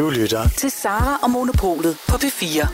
Du lytter til Sara og Monopolet på P4.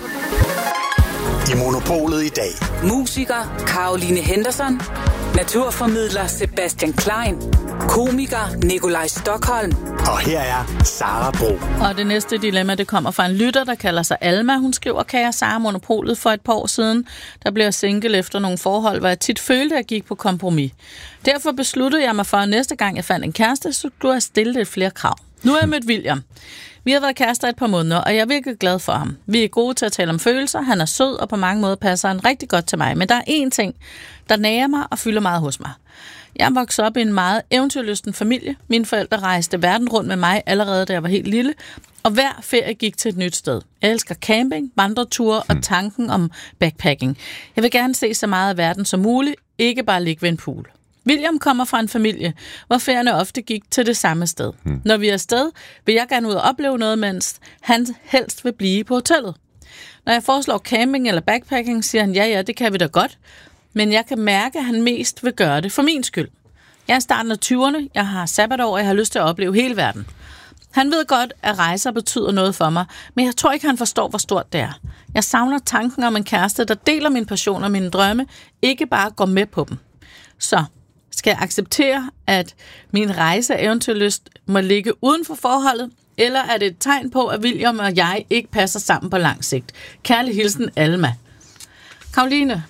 I Monopolet i dag. Musiker Caroline Henderson, naturformidler Sebastian Klein, komiker Nikolaj Stokholm. Og her er Sara Bro. Og det næste dilemma, det kommer fra en lytter, der kalder sig Alma. Hun skriver, kære Sara, Monopolet for et par år siden, der blev jeg single efter nogle forhold, hvor jeg tit følte, at jeg gik på kompromis. Derfor besluttede jeg mig for, at næste gang jeg fandt en kæreste, så skulle jeg stille lidt flere krav. Nu er jeg mødt William. Vi har været kærester et par måneder, og jeg er virkelig glad for ham. Vi er gode til at tale om følelser, han er sød, og på mange måder passer han rigtig godt til mig. Men der er én ting, der nager mig og fylder meget hos mig. Jeg er vokset op i en meget eventyrlysten familie. Mine forældre rejste verden rundt med mig allerede, da jeg var helt lille. Og hver ferie gik til et nyt sted. Jeg elsker camping, vandreture og tanken om backpacking. Jeg vil gerne se så meget af verden som muligt, ikke bare ligge ved en pool. William kommer fra en familie, hvor ferierne ofte gik til det samme sted. Når vi er afsted, vil jeg gerne ud og opleve noget, mens han helst vil blive på hotellet. Når jeg foreslår camping eller backpacking, siger han, ja, det kan vi da godt. Men jeg kan mærke, at han mest vil gøre det for min skyld. Jeg er i starten af 20'erne, jeg har sabbatår, og jeg har lyst til at opleve hele verden. Han ved godt, at rejser betyder noget for mig, men jeg tror ikke, han forstår, hvor stort det er. Jeg savner tanken om en kæreste, der deler min passion og mine drømme, ikke bare går med på dem. Så skal jeg acceptere, at min rejse af eventyrlyst må ligge uden for forholdet, eller er det et tegn på, at William og jeg ikke passer sammen på lang sigt? Kærlig hilsen, Alma. Caroline.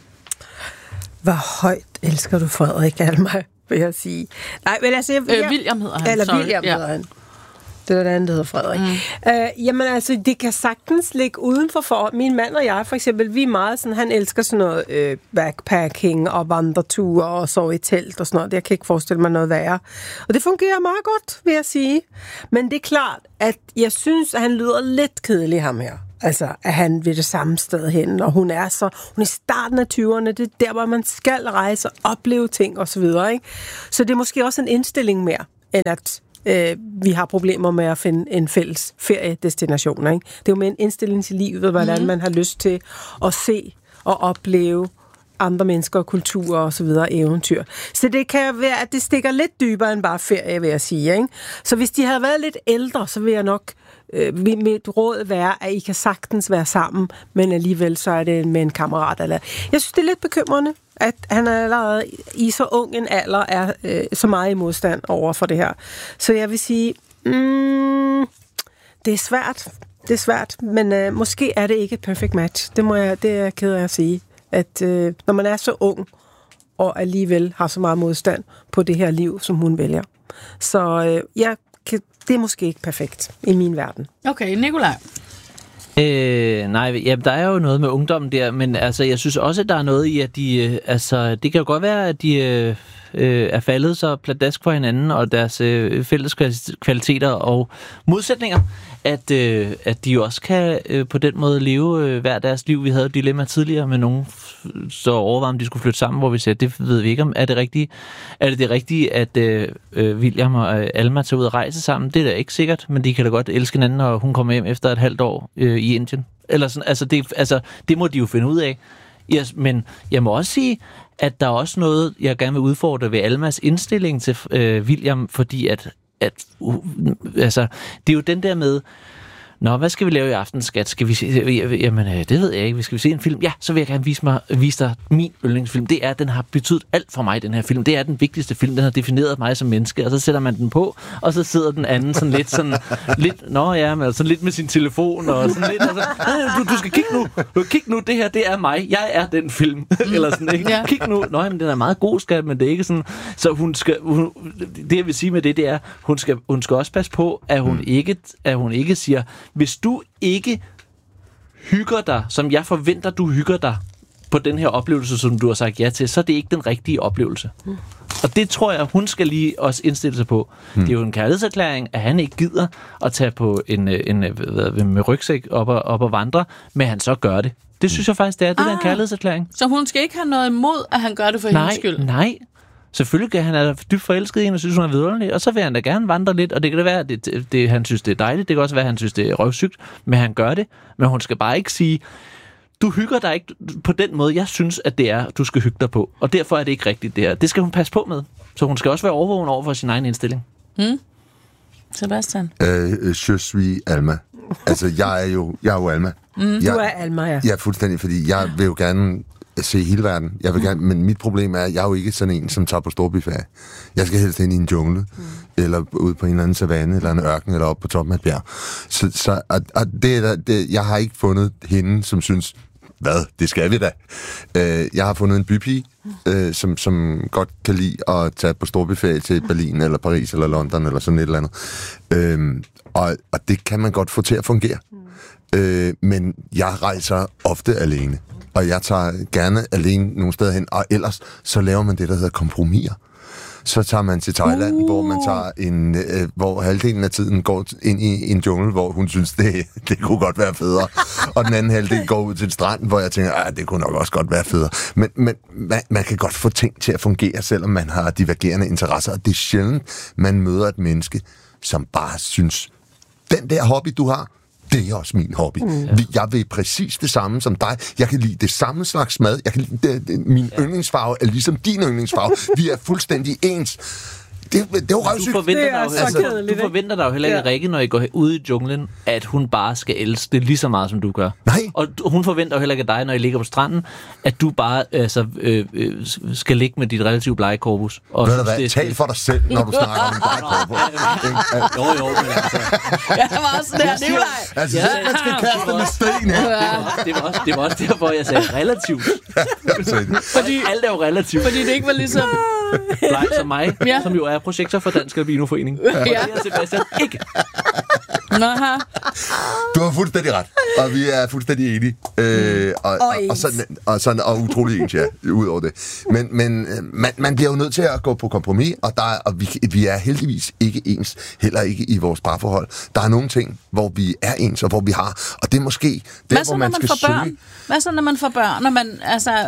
Hvor højt elsker du Frederik, Alma, vil jeg sige. Nej, men altså... William hedder han. Eller William hedder han. Det er det andet, der hedder Frederik. Jamen altså, det kan sagtens ligge uden for forhold. Min mand og jeg, for eksempel, vi er meget sådan, han elsker sådan noget backpacking og vandreture og sove i telt og sådan noget. Jeg kan ikke forestille mig noget værre. Og det fungerer meget godt, vil jeg sige. Men det er klart, at jeg synes, at han lyder lidt kedelig, ham her. Altså, at han vil det samme sted hen, og hun er i starten af 20'erne, det er der, hvor man skal rejse og opleve ting og så videre, ikke? Så det er måske også en indstilling mere, end at vi har problemer med at finde en fælles feriedestination, ikke? Det er jo med en indstilling til livet, hvordan man har lyst til at se og opleve andre mennesker, kulturer og så videre, eventyr. Så det kan være, at det stikker lidt dybere end bare ferie, vil jeg sige, ikke? Så hvis de havde været lidt ældre, så vil jeg nok mit råd være, at I kan sagtens være sammen, men alligevel så er det med en kammerat. Eller. Jeg synes, det er lidt bekymrende, at han allerede i så ung en alder er så meget i modstand over for det her. Så jeg vil sige, det er svært. Det er svært, men måske er det ikke et perfect match. Det er jeg ked af at sige. At når man er så ung, og alligevel har så meget modstand på det her liv, som hun vælger. Så det er måske ikke perfekt i min verden. Okay, Nikolaj. Nej, ja, der er jo noget med ungdommen der, men altså, jeg synes også, at der er noget i, at de, det kan jo godt være, at de er faldet så pladask for hinanden, og deres fælles kvaliteter og modsætninger, at de jo også kan på den måde leve hver deres liv. Vi havde et dilemma tidligere med nogen, så overvejede om de skulle flytte sammen, hvor vi sagde, det ved vi ikke om. Er det det rigtige, at William og Alma tager ud og rejse sammen? Det er da ikke sikkert, men de kan da godt elske hinanden, og hun kommer hjem efter et halvt år i Indien. Eller sådan, det må de jo finde ud af. Yes, men jeg må også sige, at der er også noget, jeg gerne vil udfordre ved Almas indstilling til William, fordi at det er jo den der med, hvad skal vi lave i aften, skat? Skal vi se, jamen, det ved jeg ikke. Skal vi se en film? Ja, så vil jeg gerne vise dig min yndlingsfilm. Den har betydet alt for mig, den her film. Det er den vigtigste film. Den har defineret mig som menneske. Og så sætter man den på, og så sidder den anden sådan lidt med sin telefon, og sådan lidt, du skal kigge nu. Kig nu, det her, det er mig. Jeg er den film. Eller sådan, ikke? Ja. Kig nu. Men den er meget god, skat, men det er ikke sådan. Så det jeg vil sige med det er, hun skal også passe på, at hun ikke siger, hvis du ikke hygger dig, som jeg forventer, du hygger dig på den her oplevelse, som du har sagt ja til, så er det ikke den rigtige oplevelse. Og det tror jeg, hun skal lige også indstille sig på. Det er jo en kærlighedserklæring, at han ikke gider at tage på med rygsæk op og vandre, men han så gør det. Det synes jeg faktisk, det er en kærlighedserklæring. Så hun skal ikke have noget imod, at han gør det for hendes skyld? Nej. Selvfølgelig kan han er dybt forelsket i hende og synes, hun er vidunderlig, og så vil han da gerne vandre lidt, og det kan da være, at han synes, det er dejligt. Det kan også være, at han synes, det er røvsygt, men han gør det. Men hun skal bare ikke sige, du hygger dig ikke på den måde, jeg synes, at det er, du skal hygge dig på. Og derfor er det ikke rigtigt, det her. Det skal hun passe på med. Så hun skal også være overvågen over for sin egen indstilling. Sebastian? Je suis Alma. Altså, jeg er jo Alma. Du er Alma, ja. Jeg er fuldstændig, fordi jeg vil jo gerne se hele verden. Jeg vil gerne, men mit problem er, at jeg er jo ikke sådan en, som tager på storbyferie. Jeg skal helst ind i en jungle, eller ud på en eller anden savanne, eller en ørken, eller op på toppen af et bjerg. Så jeg har ikke fundet hende, som synes, hvad, det skal vi da. Jeg har fundet en bypige, som godt kan lide at tage på storbyferie til Berlin, eller Paris, eller London, eller sådan et eller andet. Og det kan man godt få til at fungere. Men jeg rejser ofte alene. Og jeg tager gerne alene nogle steder hen, og ellers så laver man det, der hedder kompromiser. Så tager man til Thailand, hvor man tager hvor halvdelen af tiden går ind i en jungle, hvor hun synes, det kunne godt være federe. Og den anden halvdel går ud til stranden, hvor jeg tænker, det kunne nok også godt være federe. Men man kan godt få ting til at fungere, selvom man har divergerende interesser. Og det er sjældent, man møder et menneske, som bare synes, den der hobby, du har, det er også min hobby. Jeg vil præcis det samme som dig. Jeg kan lide det samme slags mad. Jeg kan lide min yndlingsfarve er ligesom din yndlingsfarve. Vi er fuldstændig ens. Det er jo røvsygt. Du forventer dig jo heller ikke, Rikke, når I går ud i junglen, at hun bare skal elske det lige så meget, som du gør. Nej. Og hun forventer jo heller ikke af dig, når I ligger på stranden, at du bare skal ligge med dit relativt blege korpus. Ved du hvad? Tal for dig selv, når du snakker om dit blege korpus. Jo, men altså... Ja, det var også det her, Nikolaj. Altså, man skal kaste med sten her. Det var også derfor, jeg sagde relativt. Fordi alt er jo relativt. Fordi det ikke var ligesom... Bleg som mig, som jo er projekter for Dansk Albinoforening. Ja. Det er Sebastian ikke. Du har fuldstændig ret, og vi er fuldstændig enige. Og utrolig ens, ja, ud over det. Men man bliver jo nødt til at gå på kompromis, og vi er heldigvis ikke ens, heller ikke i vores parforhold. Der er nogle ting, hvor vi er ens, og hvor vi har, og det er måske der, hvor man skal søge. Hvad så, når man får børn? Når man,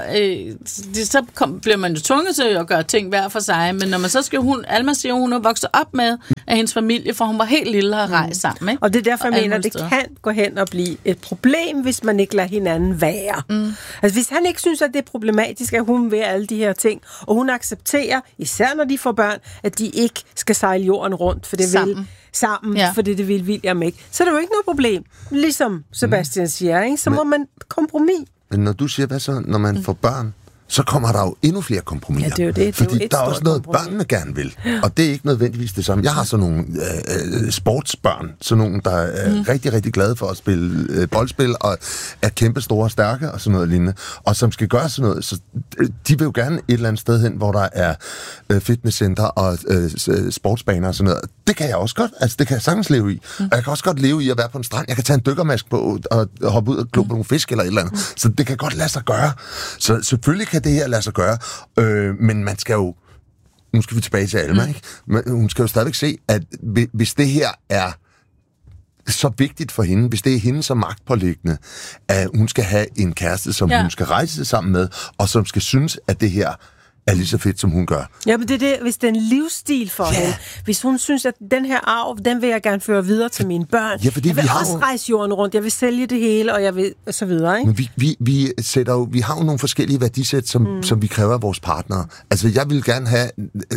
så bliver man jo tvunget til at gøre ting hver for sig, men når man så skal Alma siger, hun er vokset op med af hendes familie, for hun var helt lille og rejst sammen. Ikke? Og det er derfor, jeg mener, at det kan gå hen og blive et problem, hvis man ikke lader hinanden være. Altså, hvis han ikke synes, at det er problematisk, at hun vil alle de her ting, og hun accepterer, især når de får børn, at de ikke skal sejle jorden rundt, for det sammen, fordi det vil William ikke. Så er det jo ikke noget problem. Ligesom Sebastian siger, ikke? Så må man kompromis. Men når du siger, hvad så, når man får børn, så kommer der jo endnu flere kompromiser. Ja, det er jo det. Fordi det er der er også noget, børnene gerne vil. Og det er ikke nødvendigvis det samme. Jeg har sådan nogle sportsbørn, sådan nogle, der er rigtig, rigtig glade for at spille boldspil, og er kæmpe store og stærke, og sådan noget lignende. Og som skal gøre sådan noget, så de vil jo gerne et eller andet sted hen, hvor der er fitnesscenter og sportsbaner og sådan noget. Det kan jeg også godt. Altså, det kan jeg sagtens leve i. Og jeg kan også godt leve i at være på en strand. Jeg kan tage en dykkermask på og hoppe ud og glo på nogle fisk eller et eller andet. Så det kan godt lade sig gøre. Så selvfølgelig kan det her lade sig gøre, men man skal jo, nu skal vi tilbage til Alma, ikke? Men hun skal jo stadigvæk se, at hvis det her er så vigtigt for hende, hvis det er hende så magtpåliggende, at hun skal have en kæreste, som hun skal rejse sammen med, og som skal synes, at det her er lige så fedt, som hun gør. Ja, men det er det, hvis det er en livsstil for hende. Hvis hun synes, at den her arv, den vil jeg gerne føre videre til mine børn. Ja, fordi jeg vil også rejse jorden rundt, jeg vil sælge det hele, og jeg vil, og så videre, ikke? Men vi har jo nogle forskellige værdisæt, som vi kræver af vores partnere. Altså, jeg vil gerne have...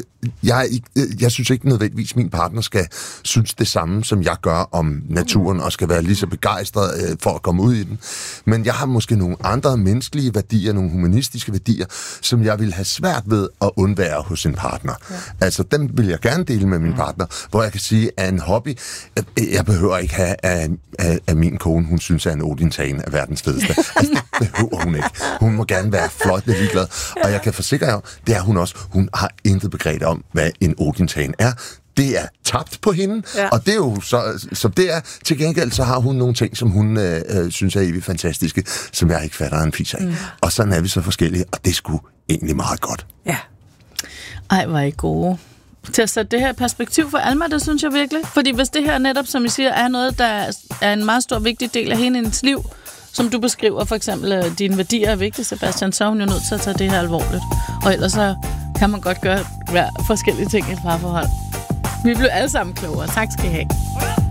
Jeg synes ikke nødvendigvis, at min partner skal synes det samme, som jeg gør om naturen, og skal være lige så begejstret for at komme ud i den. Men jeg har måske nogle andre menneskelige værdier, nogle humanistiske værdier, som jeg vil have svært ved at undvære hos en partner. Ja. Altså, dem vil jeg gerne dele med min partner, hvor jeg kan sige, at en hobby, jeg behøver ikke have af min kone, hun synes, at en Odin-Tane er verdens fedeste. Altså, det behøver hun ikke. Hun må gerne være fløjtende ligeglad. Og jeg kan forsikre jer, det er hun også. Hun har intet begreb om, hvad en Odin-Tane er. Det er tabt på hende, og det er jo så det er. Til gengæld så har hun nogle ting, som hun synes er evigt fantastiske, som jeg ikke fatter en fis af. Og sådan er vi så forskellige, og det er sgu egentlig meget godt. Ja. Ej, hvor er I gode. Til at sætte det her perspektiv for Alma, det synes jeg virkelig. Fordi hvis det her netop, som I siger, er noget, der er en meget stor vigtig del af hendes liv, som du beskriver, for eksempel, at dine værdier er vigtige, Sebastian, så er hun jo nødt til at tage det her alvorligt. Og ellers så kan man godt gøre forskellige ting i et parforhold. Vi blev alle sammen klogere. Tak skal I have.